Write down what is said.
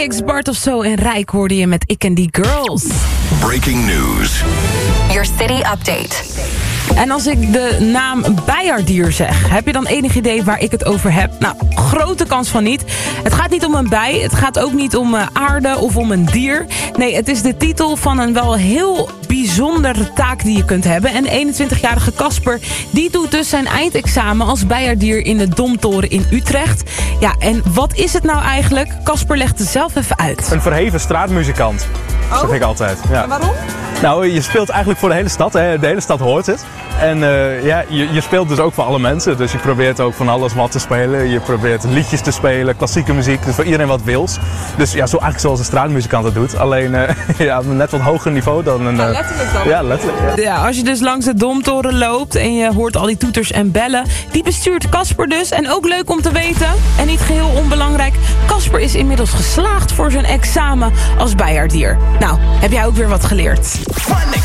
Felix, Bart of Zo en Rijk hoorde je met Ik en Die Girls. Breaking news. Your city update. En als ik de naam bijaardier zeg, heb je dan enig idee waar ik het over heb? Nou, grote kans van niet. Het gaat niet om een bij, het gaat ook niet om aarde of om een dier. Nee, het is de titel van een wel heel bijzondere taak die je kunt hebben. En de 21-jarige Casper, die doet dus zijn eindexamen als bijaardier in de Domtoren in Utrecht. Ja, en wat is het nou eigenlijk? Casper legt het zelf even uit. Een verheven straatmuzikant, zeg ik altijd. Ja. En waarom? Nou, je speelt eigenlijk voor de hele stad, hè. De hele stad hoort het. En je speelt dus ook voor alle mensen. Dus je probeert ook van alles wat te spelen. Je probeert liedjes te spelen, klassieke muziek. Dus voor iedereen wat wils. Dus ja, eigenlijk zoals een straatmuzikant het doet. Alleen net wat hoger niveau dan een... letterlijk dan. Ja, letterlijk. Ja. Ja, als je dus langs de Domtoren loopt en je hoort al die toeters en bellen. Die bestuurt Casper dus. En ook leuk om te weten, en niet geheel onbelangrijk, Casper is inmiddels geslaagd voor zijn examen als bijaardier. Nou, heb jij ook weer wat geleerd?